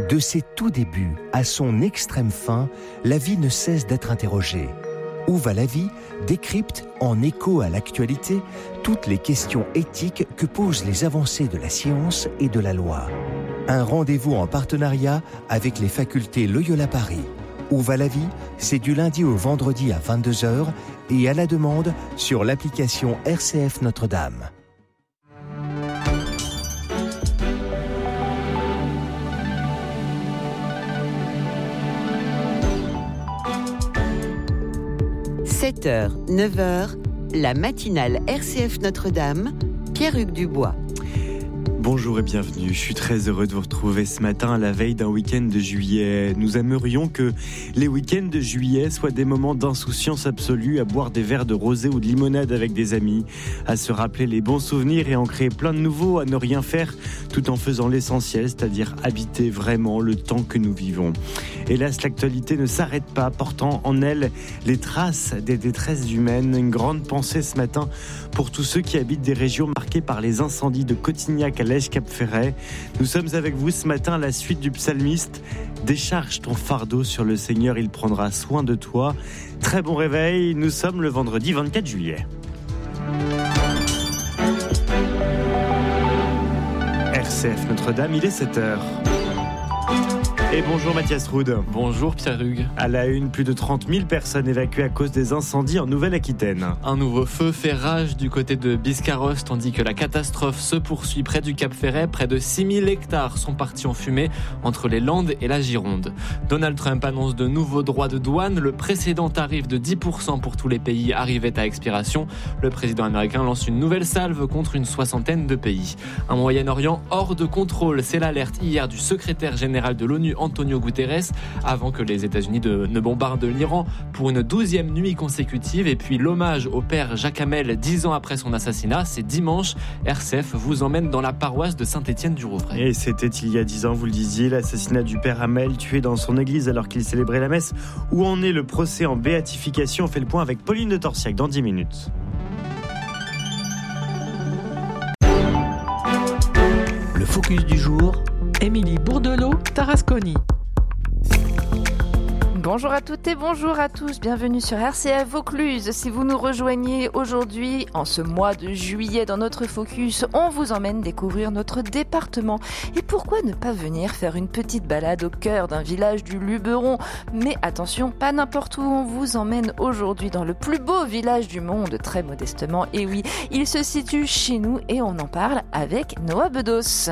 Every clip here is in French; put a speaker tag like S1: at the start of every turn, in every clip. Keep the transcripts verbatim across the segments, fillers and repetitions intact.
S1: De ses tout débuts à son extrême fin, la vie ne cesse d'être interrogée. Où va la vie décrypte, en écho à l'actualité, toutes les questions éthiques que posent les avancées de la science et de la loi. Un rendez-vous en partenariat avec les facultés Loyola Paris. Où va la vie? C'est du lundi au vendredi à vingt-deux heures et à la demande sur l'application R C F Notre-Dame.
S2: sept heures, neuf heures, la matinale R C F Notre-Dame, Pierre-Hugues Dubois.
S3: Bonjour et bienvenue, je suis très heureux de vous retrouver ce matin à la veille d'un week-end de juillet. Nous aimerions que les week-ends de juillet soient des moments d'insouciance absolue, à boire des verres de rosé ou de limonade avec des amis, à se rappeler les bons souvenirs et en créer plein de nouveaux, à ne rien faire tout en faisant l'essentiel, c'est-à-dire habiter vraiment le temps que nous vivons. Hélas, l'actualité ne s'arrête pas, portant en elle les traces des détresses humaines. Une grande pensée ce matin pour tous ceux qui habitent des régions marquées par les incendies de Cotignac à Lège-Cap-Ferret. Nous sommes avec vous ce matin à la suite du psalmiste. Décharge ton fardeau sur le Seigneur, il prendra soin de toi. Très bon réveil, nous sommes le vendredi vingt-quatre juillet. R C F Notre-Dame, il est sept heures. Et bonjour Mathias Roud.
S4: Bonjour Pierre-Hugues.
S3: À la une, plus de trente mille personnes évacuées à cause des incendies en Nouvelle-Aquitaine.
S4: Un nouveau feu fait rage du côté de Biscarrosse, tandis que la catastrophe se poursuit près du Cap Ferret. Près de six mille hectares sont partis en fumée entre les Landes et la Gironde. Donald Trump annonce de nouveaux droits de douane. Le précédent tarif de dix pour cent pour tous les pays arrivait à expiration. Le président américain lance une nouvelle salve contre une soixantaine de pays. Un Moyen-Orient hors de contrôle, c'est l'alerte hier du secrétaire général de l'ONU, Antonio Guterres, avant que les États-Unis de, ne bombardent l'Iran pour une douzième nuit consécutive. Et puis l'hommage au père Jacques Hamel dix ans après son assassinat, c'est dimanche. R C F vous emmène dans la paroisse de Saint-Étienne-du-Rouvray.
S3: Et c'était il y a dix ans, vous le disiez, l'assassinat du père Hamel, tué dans son église alors qu'il célébrait la messe. Où en est le procès en béatification? On fait le point avec Pauline de Torsiac dans dix minutes.
S1: Le focus du jour,
S5: Émilie Bourdelot, Tarasconi.
S6: Bonjour à toutes et bonjour à tous, bienvenue sur R C F Vaucluse. Si vous nous rejoignez aujourd'hui, en ce mois de juillet dans notre focus, on vous emmène découvrir notre département. Et pourquoi ne pas venir faire une petite balade au cœur d'un village du Luberon? Mais attention, pas n'importe où, on vous emmène aujourd'hui dans le plus beau village du monde, très modestement. Et oui, il se situe chez nous et on en parle avec Noah Bedos.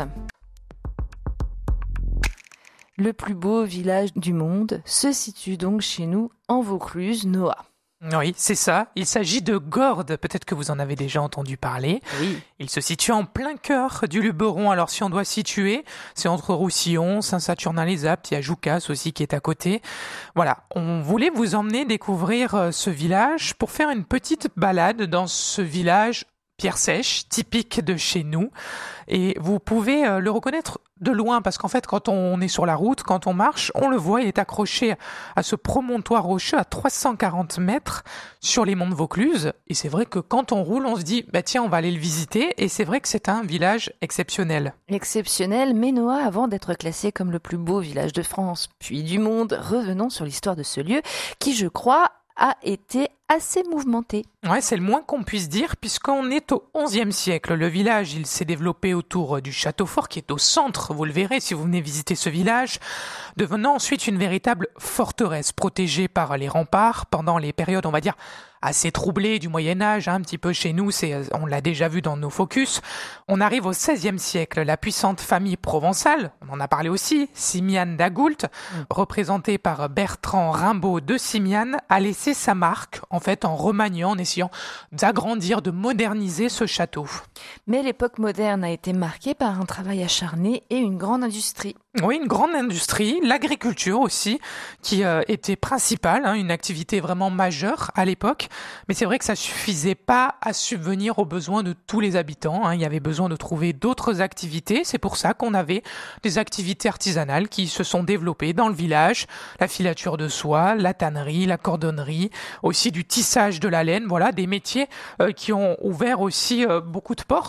S6: Le plus beau village du monde se situe donc chez nous en Vaucluse, Noah.
S5: Oui, c'est ça. Il s'agit de Gordes. Peut-être que vous en avez déjà entendu parler.
S6: Oui.
S5: Il se situe en plein cœur du Luberon. Alors, si on doit situer, c'est entre Roussillon, Saint-Saturnin-les-Aptes. Il y a Joucas aussi qui est à côté. Voilà. On voulait vous emmener découvrir ce village pour faire une petite balade dans ce village pierre sèche, typique de chez nous. Et vous pouvez euh, le reconnaître de loin, parce qu'en fait, quand on est sur la route, quand on marche, on le voit, il est accroché à ce promontoire rocheux à trois cent quarante mètres sur les monts de Vaucluse. Et c'est vrai que quand on roule, on se dit, bah tiens, on va aller le visiter. Et c'est vrai que c'est un village exceptionnel.
S6: Exceptionnel, mais Noah, avant d'être classé comme le plus beau village de France, puis du monde, revenons sur l'histoire de ce lieu, qui, je crois, a été assez mouvementé.
S5: Ouais, c'est le moins qu'on puisse dire, puisqu'on est au onzième siècle. Le village, il s'est développé autour du château fort, qui est au centre, vous le verrez si vous venez visiter ce village, devenant ensuite une véritable forteresse, protégée par les remparts pendant les périodes, on va dire, assez troublées du Moyen-Âge, hein, un petit peu chez nous, c'est, on l'a déjà vu dans nos focus. On arrive au seizième siècle, la puissante famille provençale, on en a parlé aussi, Simiane d'Agoult, mmh. représentée par Bertrand Rimbaud de Simiane, a laissé sa marque, en fait, en remaniant, en essayant d'agrandir, de moderniser ce château.
S6: Mais l'époque moderne a été marquée par un travail acharné et une grande industrie.
S5: Oui, une grande industrie, l'agriculture aussi, qui euh, était principale, hein, une activité vraiment majeure à l'époque. Mais c'est vrai que ça suffisait pas à subvenir aux besoins de tous les habitants, hein. Il y avait besoin de trouver d'autres activités. C'est pour ça qu'on avait des activités artisanales qui se sont développées dans le village. La filature de soie, la tannerie, la cordonnerie, aussi du tissage de la laine. Voilà, des métiers euh, qui ont ouvert aussi euh, beaucoup de portes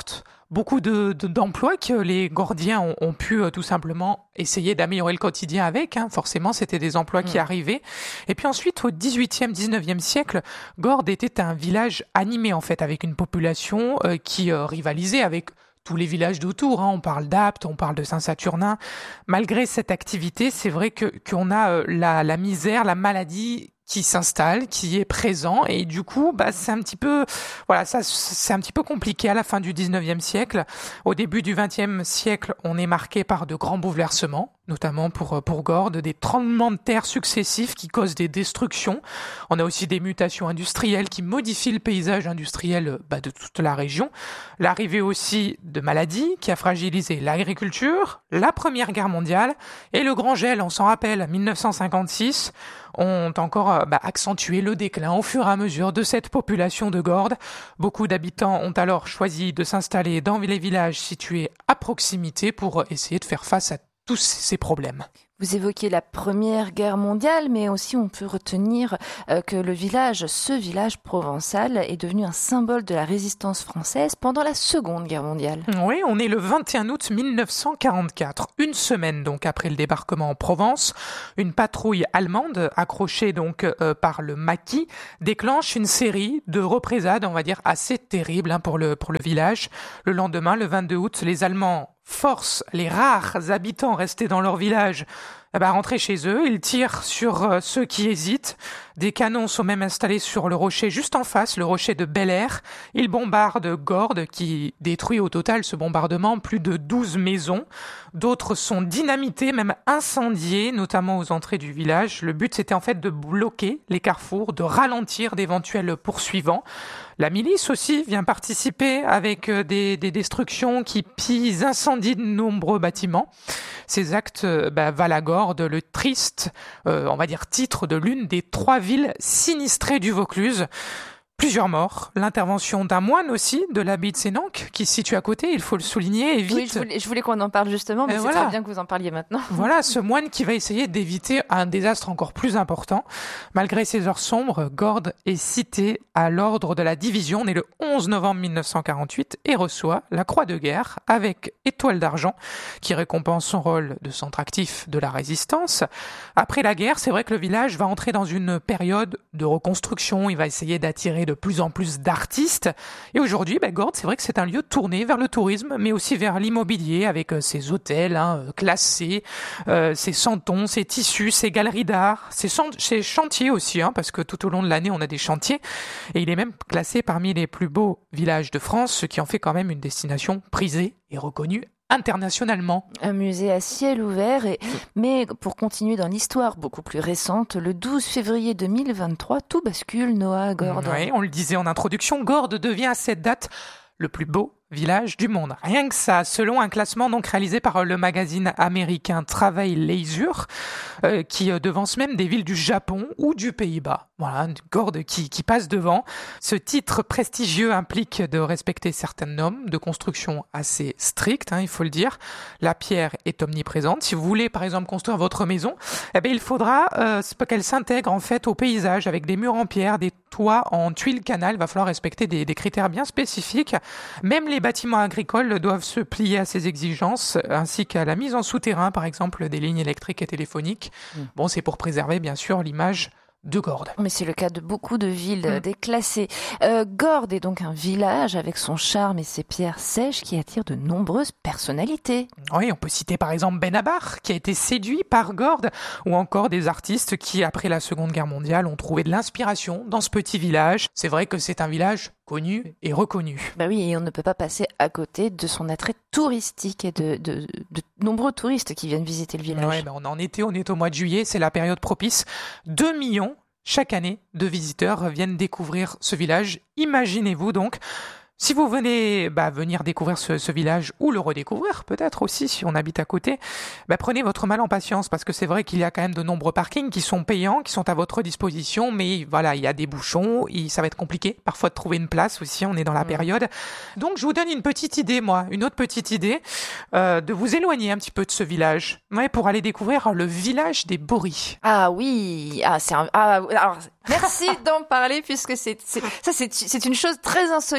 S5: beaucoup de, de, d'emplois que les Gordiens ont, ont pu euh, tout simplement essayer d'améliorer le quotidien avec. Hein. Forcément, c'était des emplois mmh. qui arrivaient. Et puis ensuite, au dix-huitième, dix-neuvième siècle, Gordes était un village animé, en fait, avec une population euh, qui euh, rivalisait avec tous les villages d'autour, hein. On parle d'Apt, on parle de Saint-Saturnin. Malgré cette activité, c'est vrai que qu'on a euh, la, la misère, la maladie qui s'installe, qui est présent, et du coup, bah, c'est un petit peu, voilà, ça, c'est un petit peu compliqué à la fin du dix-neuvième siècle. Au début du vingtième siècle, on est marqué par de grands bouleversements, notamment pour, pour Gordes, des tremblements de terre successifs qui causent des destructions. On a aussi des mutations industrielles qui modifient le paysage industriel, bah, de toute la région. L'arrivée aussi de maladies qui a fragilisé l'agriculture, la Première Guerre mondiale, et le grand gel, on s'en rappelle, mille neuf cent cinquante-six, ont encore bah, accentué le déclin au fur et à mesure de cette population de Gordes. Beaucoup d'habitants ont alors choisi de s'installer dans les villages situés à proximité pour essayer de faire face à tous ces problèmes.
S6: Vous évoquez la Première Guerre mondiale, mais aussi on peut retenir euh, que le village, ce village provençal, est devenu un symbole de la résistance française pendant la Seconde Guerre mondiale.
S5: Oui, on est le vingt et un août mille neuf cent quarante-quatre, une semaine donc après le débarquement en Provence. Une patrouille allemande, accrochée donc euh, par le maquis, déclenche une série de représailles, on va dire, assez terribles hein, pour le, pour le village. Le lendemain, le vingt-deux août, les Allemands forcent les rares habitants restés dans leur village eh ben, à rentrer chez eux. Ils tirent sur euh, ceux qui hésitent. Des canons sont même installés sur le rocher juste en face, le rocher de Bel-Air. Ils bombardent Gordes, qui détruit au total ce bombardement plus de douze maisons. D'autres sont dynamitées, même incendiées, notamment aux entrées du village. Le but, c'était en fait de bloquer les carrefours, de ralentir d'éventuels poursuivants. La milice aussi vient participer avec des, des destructions qui pillent, incendient de nombreux bâtiments. Ces actes bah, valent à Gordes le triste, euh, on va dire, titre de l'une des trois villes sinistrées du Vaucluse. Plusieurs morts, l'intervention d'un moine aussi de l'abbaye de Sénanque qui se situe à côté, il faut le souligner, et vite.
S6: Oui, je voulais, je voulais qu'on en parle justement, mais et c'est voilà. Très bien que vous en parliez maintenant.
S5: Voilà, ce moine qui va essayer d'éviter un désastre encore plus important. Malgré ces heures sombres, Gordes est cité à l'ordre de la division, né le onze novembre mille neuf cent quarante-huit, et reçoit la Croix de guerre avec étoile d'argent qui récompense son rôle de centre actif de la résistance. Après la guerre, c'est vrai que le village va entrer dans une période de reconstruction, il va essayer d'attirer de plus en plus d'artistes. Et aujourd'hui, bah, Gordes, c'est vrai que c'est un lieu tourné vers le tourisme, mais aussi vers l'immobilier, avec euh, ses hôtels hein, classés, euh, ses santons, ses tissus, ses galeries d'art, ses, ses chantiers aussi, hein, parce que tout au long de l'année, on a des chantiers. Et il est même classé parmi les plus beaux villages de France, ce qui en fait quand même une destination prisée et reconnue internationalement.
S6: Un musée à ciel ouvert, et... mais pour continuer dans l'histoire beaucoup plus récente, le douze février deux mille vingt-trois, tout bascule, Noah, à Gordes.
S5: Oui, on le disait en introduction, Gordes devient à cette date le plus beau village du monde. Rien que ça, selon un classement donc réalisé par le magazine américain Travel Leisure, euh, qui euh, devance même des villes du Japon ou du Pays-Bas. Voilà, Gordes qui, qui passe devant. Ce titre prestigieux implique de respecter certaines normes de construction assez strictes, hein, il faut le dire. La pierre est omniprésente. Si vous voulez, par exemple, construire votre maison, eh bien, il faudra euh, qu'elle s'intègre en fait au paysage avec des murs en pierre, des toits en tuiles canal. Il va falloir respecter des, des critères bien spécifiques. Même les bâtiments agricoles doivent se plier à ces exigences, ainsi qu'à la mise en souterrain, par exemple, des lignes électriques et téléphoniques. Mmh. Bon, c'est pour préserver, bien sûr, l'image de Gordes.
S6: Mais c'est le cas de beaucoup de villes mmh. déclassées. Euh, Gordes est donc un village avec son charme et ses pierres sèches qui attirent de nombreuses personnalités.
S5: Oui, on peut citer par exemple Benabar, qui a été séduit par Gordes, ou encore des artistes qui, après la Seconde Guerre mondiale, ont trouvé de l'inspiration dans ce petit village. C'est vrai que c'est un village connu et reconnu.
S6: Bah oui, et on ne peut pas passer à côté de son attrait touristique et de, de, de nombreux touristes qui viennent visiter le village.
S5: Ouais, bah on est en été, on est au mois de juillet, c'est la période propice. Deux millions chaque année de visiteurs viennent découvrir ce village. Imaginez-vous donc, si vous venez bah, venir découvrir ce, ce village ou le redécouvrir peut-être aussi si on habite à côté, bah, prenez votre mal en patience parce que c'est vrai qu'il y a quand même de nombreux parkings qui sont payants, qui sont à votre disposition, mais voilà, il y a des bouchons, et ça va être compliqué parfois de trouver une place aussi, on est dans la mmh. période. Donc je vous donne une petite idée, moi, une autre petite idée, euh, de vous éloigner un petit peu de ce village, ouais, pour aller découvrir le village des Bories.
S6: Ah oui, ah c'est un... Ah, alors, merci d'en parler puisque c'est, c'est ça c'est, c'est une chose très insolite de notre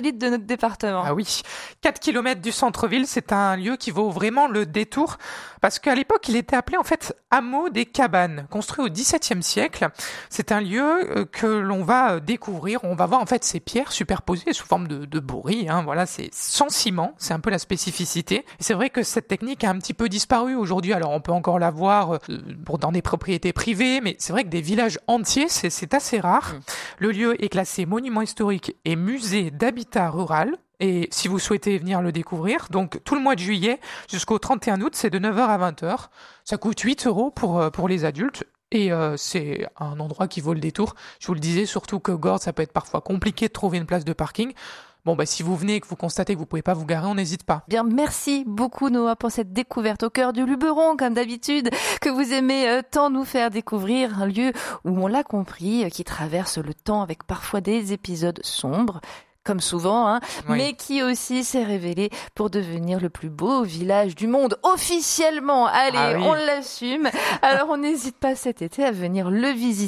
S6: département.
S5: Ah oui, quatre kilomètres du centre-ville, c'est un lieu qui vaut vraiment le détour parce qu'à l'époque, il était appelé en fait hameau des cabanes, construit au dix-septième siècle. C'est un lieu que l'on va découvrir. On va voir en fait ces pierres superposées sous forme de, de bourris. Hein. Voilà, c'est sans ciment, c'est un peu la spécificité. Et c'est vrai que cette technique a un petit peu disparu aujourd'hui. Alors on peut encore la voir euh, pour, dans des propriétés privées, mais c'est vrai que des villages entiers, c'est, c'est assez rare. Mmh. Le lieu est classé monument historique et musée d'habitat rural. Et si vous souhaitez venir le découvrir, donc tout le mois de juillet jusqu'au trente et un août, c'est de neuf heures à vingt heures. Ça coûte huit euros pour, pour les adultes. Et euh, c'est un endroit qui vaut le détour. Je vous le disais, surtout que Gordes, ça peut être parfois compliqué de trouver une place de parking. Bon, bah, si vous venez et que vous constatez que vous pouvez pas vous garer, on n'hésite pas.
S6: Bien, merci beaucoup Noah pour cette découverte au cœur du Luberon, comme d'habitude, que vous aimez euh, tant nous faire découvrir. Un lieu où on l'a compris, euh, qui traverse le temps avec parfois des épisodes sombres. Comme souvent, hein, oui. mais qui aussi s'est révélé pour devenir le plus beau village du monde, officiellement. Allez, ah oui. on l'assume. Alors, on n'hésite pas cet été à venir le visiter.